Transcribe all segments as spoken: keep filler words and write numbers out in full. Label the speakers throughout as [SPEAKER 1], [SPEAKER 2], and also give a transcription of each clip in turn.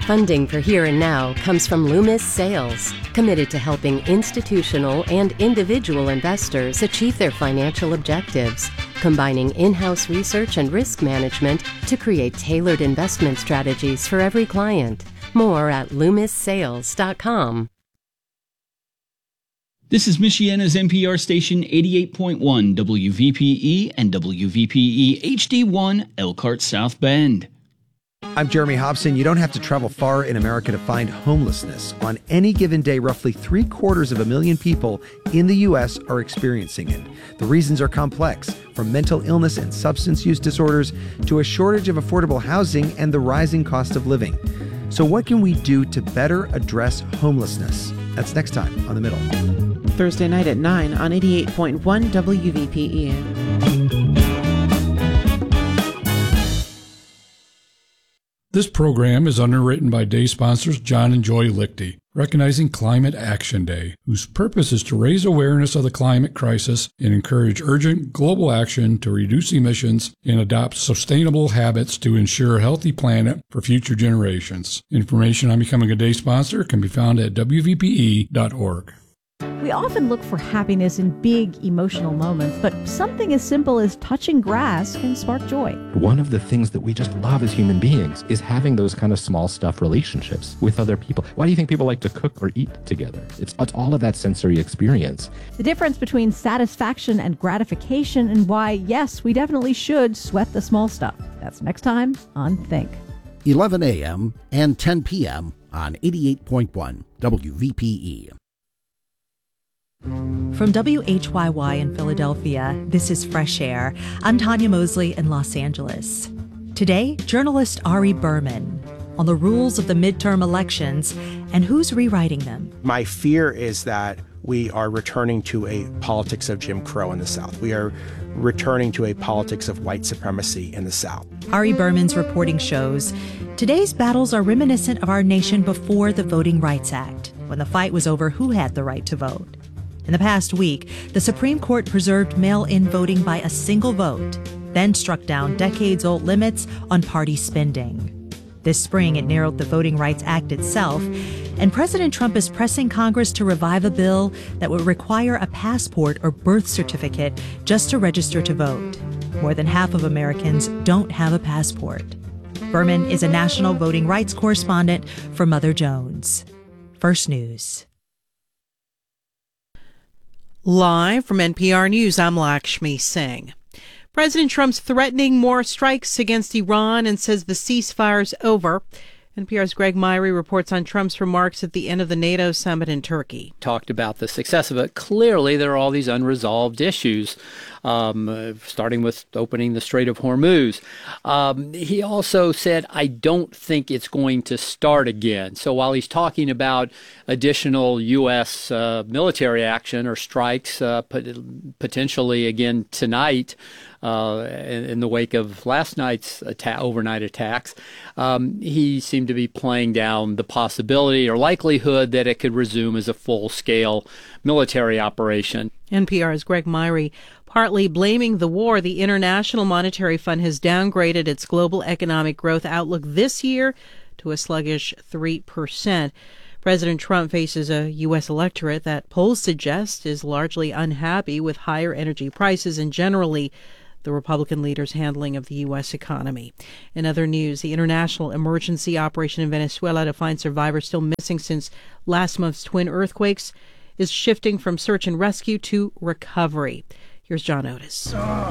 [SPEAKER 1] Funding for Here and Now comes from Loomis Sales, committed to helping institutional and individual investors achieve their financial objectives, combining in-house research and risk management to create tailored investment strategies for every client. More at loomis sales dot com.
[SPEAKER 2] This is Michiana's N P R station eighty-eight point one W V P E and W V P E H D one Elkhart South Bend.
[SPEAKER 3] I'm Jeremy Hobson. You don't have to travel far in America to find homelessness. On any given day, roughly three quarters of a million people in the U S are experiencing it. The reasons are complex, from mental illness and substance use disorders to a shortage of affordable housing and the rising cost of living. So what can we do to better address homelessness? That's next time on The Middle.
[SPEAKER 4] Thursday night at nine on eighty-eight point one W V P E.
[SPEAKER 5] This program is underwritten by day sponsors John and Joy Lichty, recognizing Climate Action Day, whose purpose is to raise awareness of the climate crisis and encourage urgent global action to reduce emissions and adopt sustainable habits to ensure a healthy planet for future generations. Information on becoming a day sponsor can be found at W V P E dot org.
[SPEAKER 6] We often look for happiness in big emotional moments, but something as simple as touching grass can spark joy.
[SPEAKER 7] One of the things that we just love as human beings is having those kind of small stuff relationships with other people. Why do you think people like to cook or eat together? It's, it's all of that sensory experience.
[SPEAKER 6] The difference between satisfaction and gratification, and why, yes, we definitely should sweat the small stuff. That's next time on Think.
[SPEAKER 8] eleven a.m. and ten p.m. on eighty-eight point one W V P E.
[SPEAKER 9] From W H Y Y in Philadelphia, this is Fresh Air. I'm Tanya Mosley in Los Angeles. Today, journalist Ari Berman on the rules of the midterm elections and who's rewriting them.
[SPEAKER 10] My fear is that we are returning to a politics of Jim Crow in the South. We are returning to a politics of white supremacy in the South.
[SPEAKER 9] Ari Berman's reporting shows today's battles are reminiscent of our nation before the Voting Rights Act, when the fight was over who had the right to vote. In the past week, the Supreme Court preserved mail-in voting by a single vote, then struck down decades-old limits on party spending. This spring, it narrowed the Voting Rights Act itself, and President Trump is pressing Congress to revive a bill that would require a passport or birth certificate just to register to vote. More than half of Americans don't have a passport. Berman is a national voting rights correspondent for Mother Jones. First News.
[SPEAKER 4] Live from N P R News, I'm Lakshmi Singh. President Trump's threatening more strikes against Iran and says the ceasefire's over. N P R's Greg Myrie reports on Trump's remarks at the end of the NATO summit in Turkey.
[SPEAKER 11] Talked about the success of it. Clearly, there are all these unresolved issues, um, uh, starting with opening the Strait of Hormuz. Um, he also said, I don't think it's going to start again. So while he's talking about additional U S uh, military action or strikes uh, pot- potentially again tonight, Uh, in, in the wake of last night's atta- overnight attacks, um, he seemed to be playing down the possibility or likelihood that it could resume as a full-scale military operation.
[SPEAKER 4] N P R's Greg Myrie partly blaming the war. The International Monetary Fund has downgraded its global economic growth outlook this year to a sluggish three percent. President Trump faces a U S electorate that polls suggest is largely unhappy with higher energy prices and generally the Republican leader's handling of the U S economy. In other news, the international emergency operation in Venezuela to find survivors still missing since last month's twin earthquakes is shifting from search and rescue to recovery. Here's John Otis.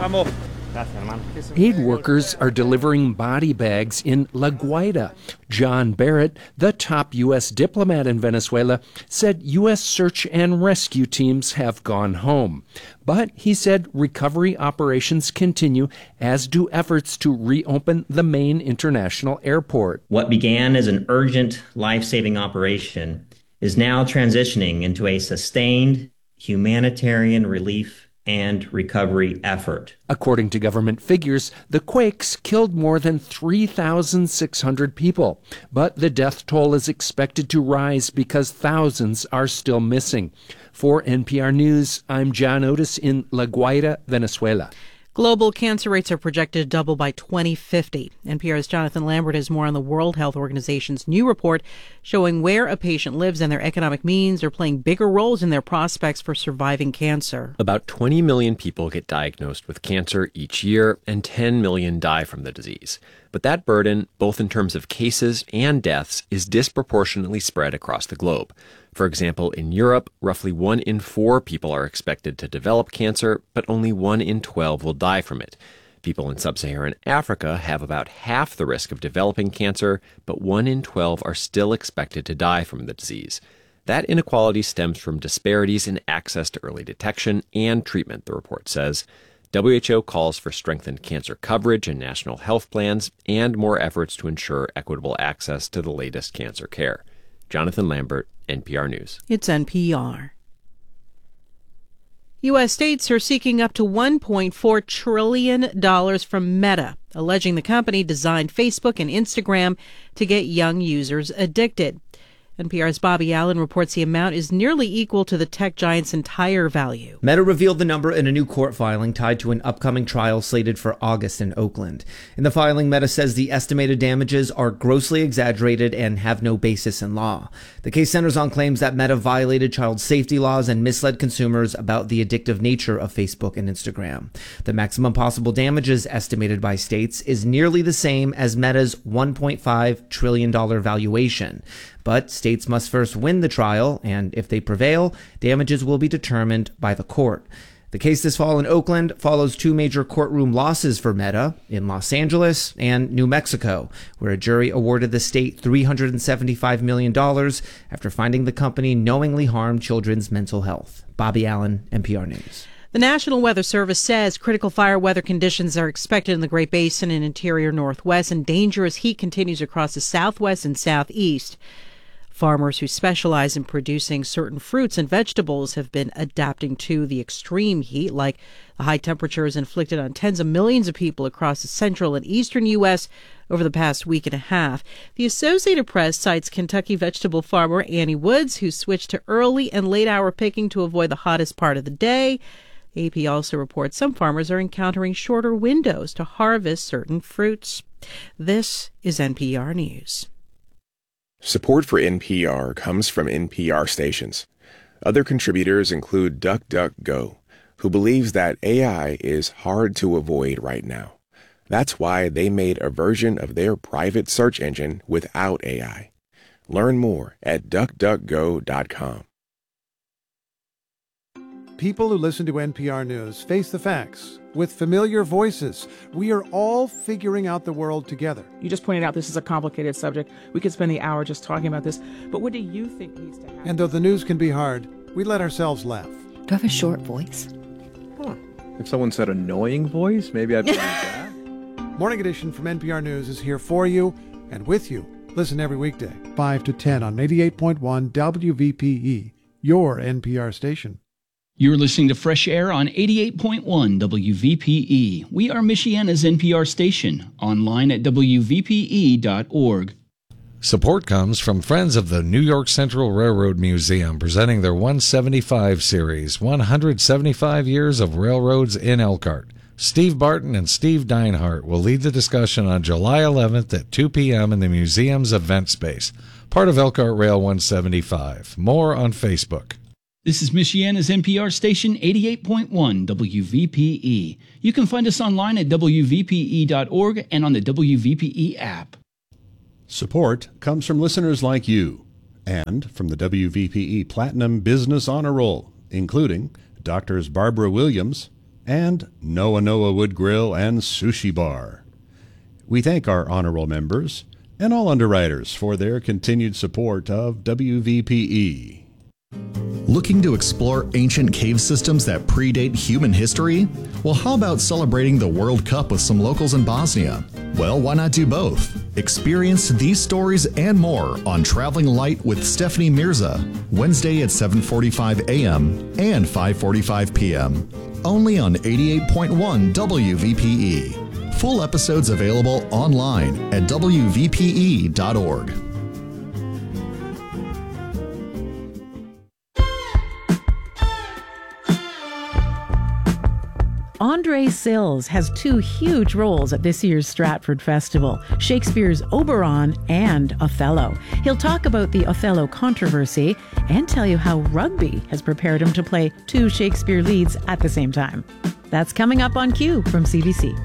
[SPEAKER 12] Aid workers are delivering body bags in La Guaira. John Barrett, the top U S diplomat in Venezuela, said U S search and rescue teams have gone home. But he said recovery operations continue, as do efforts to reopen the main international airport.
[SPEAKER 13] What began as an urgent life-saving operation is now transitioning into a sustained humanitarian relief and recovery effort.
[SPEAKER 12] According to government figures, the quakes killed more than three thousand six hundred people, but the death toll is expected to rise because thousands are still missing. For N P R News, I'm John Otis in La Guaira, Venezuela.
[SPEAKER 4] Global cancer rates are projected to double by twenty fifty. N P R's Jonathan Lambert has more on the World Health Organization's new report showing where a patient lives and their economic means are playing bigger roles in their prospects for surviving cancer.
[SPEAKER 14] About twenty million people get diagnosed with cancer each year, and ten million die from the disease. But that burden, both in terms of cases and deaths, is disproportionately spread across the globe. For example, in Europe, roughly one in four people are expected to develop cancer, but only one in twelve will die from it. People in sub-Saharan Africa have about half the risk of developing cancer, but one in twelve are still expected to die from the disease. That inequality stems from disparities in access to early detection and treatment, the report says. W H O calls for strengthened cancer coverage and national health plans and more efforts to ensure equitable access to the latest cancer care. Jonathan Lambert, N P R News.
[SPEAKER 4] It's N P R. U S states are seeking up to one point four trillion dollars from Meta, alleging the company designed Facebook and Instagram to get young users addicted. N P R's Bobby Allen reports the amount is nearly equal to the tech giant's entire value.
[SPEAKER 15] Meta revealed the number in a new court filing tied to an upcoming trial slated for August in Oakland. In the filing, Meta says the estimated damages are grossly exaggerated and have no basis in law. The case centers on claims that Meta violated child safety laws and misled consumers about the addictive nature of Facebook and Instagram. The maximum possible damages estimated by states is nearly the same as Meta's one point five trillion dollars valuation. But states must first win the trial, and if they prevail, damages will be determined by the court. The case this fall in Oakland follows two major courtroom losses for Meta in Los Angeles and New Mexico, where a jury awarded the state three hundred seventy-five million dollars after finding the company knowingly harmed children's mental health. Bobby Allen, N P R News.
[SPEAKER 4] The National Weather Service says critical fire weather conditions are expected in the Great Basin and interior Northwest, and dangerous heat continues across the Southwest and Southeast. Farmers who specialize in producing certain fruits and vegetables have been adapting to the extreme heat, like the high temperatures inflicted on tens of millions of people across the central and eastern U S over the past week and a half. The Associated Press cites Kentucky vegetable farmer Annie Woods, who switched to early and late hour picking to avoid the hottest part of the day. A P also reports some farmers are encountering shorter windows to harvest certain fruits. This is N P R News.
[SPEAKER 16] Support for N P R comes from N P R stations. Other contributors include DuckDuckGo, who believes that A I is hard to avoid right now. That's why they made a version of their private search engine without A I. Learn more at duck duck go dot com.
[SPEAKER 17] People who listen to N P R News face the facts with familiar voices. We are all figuring out the world together.
[SPEAKER 18] You just pointed out this is a complicated subject. We could spend the hour just talking about this. But what do you think needs to happen?
[SPEAKER 17] And though the news can be hard, we let ourselves laugh.
[SPEAKER 19] Do I have a short voice?
[SPEAKER 20] Huh. If someone said annoying voice, maybe I'd believe that.
[SPEAKER 17] Morning Edition from N P R News is here for you and with you. Listen every weekday, five to ten on eighty-eight point one W V P E, your N P R station.
[SPEAKER 2] You're listening to Fresh Air on eighty-eight point one W V P E. We are Michiana's N P R station, online at W V P E dot org.
[SPEAKER 21] Support comes from Friends of the New York Central Railroad Museum, presenting their one seventy-five series, one hundred seventy-five Years of Railroads in Elkhart. Steve Barton and Steve Deinhardt will lead the discussion on July eleventh at two p.m. in the museum's event space, part of Elkhart Rail one seventy-five. More on Facebook.
[SPEAKER 2] This is Michiana's N P R station, eighty-eight point one W V P E. You can find us online at W V P E dot org and on the W V P E app.
[SPEAKER 22] Support comes from listeners like you and from the W V P E Platinum Business Honor Roll, including Doctors Barbara Williams and Noah Noah Wood Grill and Sushi Bar. We thank our honor roll members and all underwriters for their continued support of W V P E.
[SPEAKER 23] Looking to explore ancient cave systems that predate human history? Well, how about celebrating the World Cup with some locals in Bosnia? Well, why not do both? Experience these stories and more on Traveling Light with Stephanie Mirza, Wednesday at seven forty-five a.m. and five forty-five p.m. Only on eighty-eight point one W V P E. Full episodes available online at W V P E dot org.
[SPEAKER 6] On
[SPEAKER 1] Andre Sills has two huge roles at this year's Stratford Festival, Shakespeare's Oberon and Othello. He'll talk about the Othello controversy and tell you how rugby has prepared him to play two Shakespeare leads at the same time. That's coming up on Q from C B C.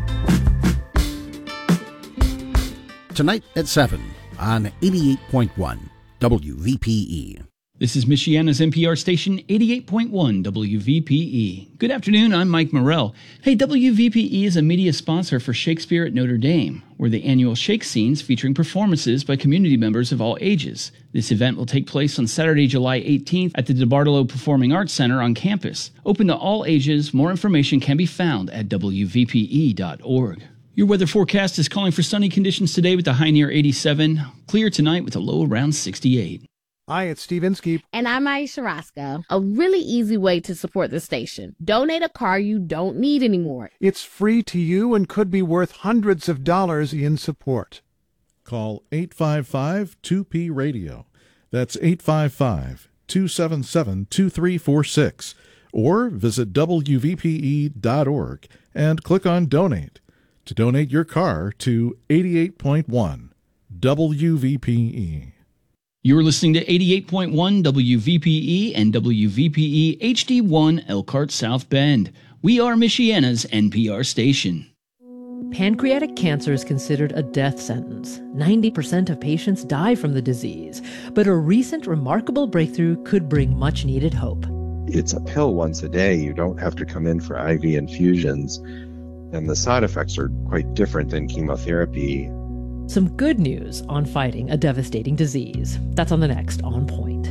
[SPEAKER 8] Tonight at seven on eighty-eight point one W V P E.
[SPEAKER 2] This is Michiana's N P R station, eighty-eight point one W V P E. Good afternoon, I'm Mike Morrell. Hey, W V P E is a media sponsor for Shakespeare at Notre Dame, where the annual Shake Scenes featuring performances by community members of all ages. This event will take place on Saturday, July eighteenth at the DeBartolo Performing Arts Center on campus. Open to all ages, more information can be found at W V P E dot org. Your weather forecast is calling for sunny conditions today with a high near eighty-seven, clear tonight with a low around sixty-eight.
[SPEAKER 17] Hi, it's Steve Inskeep.
[SPEAKER 3] And I'm Aisha Roscoe. A really easy way to support the station. Donate a car you don't need anymore.
[SPEAKER 17] It's free to you and could be worth hundreds of dollars in support.
[SPEAKER 19] Call eight five five two P radio. That's eight five five two seven seven two three four six. Or visit W V P E dot org and click on Donate to donate your car to eighty-eight point one W V P E.
[SPEAKER 2] You're listening to eighty-eight point one W V P E and W V P E H D one Elkhart South Bend. We are Michiana's N P R station.
[SPEAKER 24] Pancreatic cancer is considered a death sentence. ninety percent of patients die from the disease, but a recent remarkable breakthrough could bring much-needed hope.
[SPEAKER 25] It's a pill once a day. You don't have to come in for I V infusions, and the side effects are quite different than chemotherapy.
[SPEAKER 24] Some good news on fighting a devastating disease. That's on the next On Point.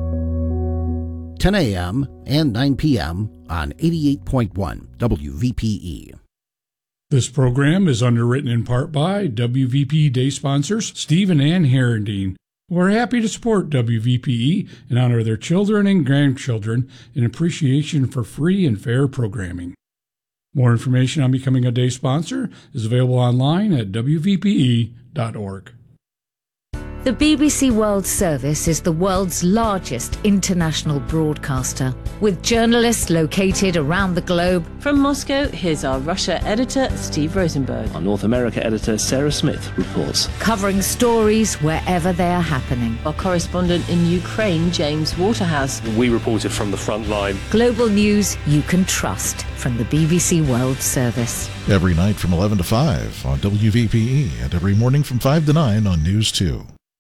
[SPEAKER 8] ten a.m. and nine p.m. on eighty-eight point one W V P E.
[SPEAKER 5] This program is underwritten in part by W V P E Day sponsors Steve and Ann Herendine. We're happy to support W V P E and honor their children and grandchildren in appreciation for free and fair programming. More information on becoming a day sponsor is available online at W V P E dot org.
[SPEAKER 26] The B B C World Service is the world's largest international broadcaster, with journalists located around the globe.
[SPEAKER 27] From Moscow, here's our Russia editor, Steve Rosenberg.
[SPEAKER 28] Our North America editor, Sarah Smith, reports.
[SPEAKER 26] Covering stories wherever they are happening.
[SPEAKER 27] Our correspondent in Ukraine, James Waterhouse.
[SPEAKER 28] We reported from the front line.
[SPEAKER 26] Global news you can trust from the B B C World Service.
[SPEAKER 29] Every night from eleven to five on W V P E and every morning from five to nine on News two.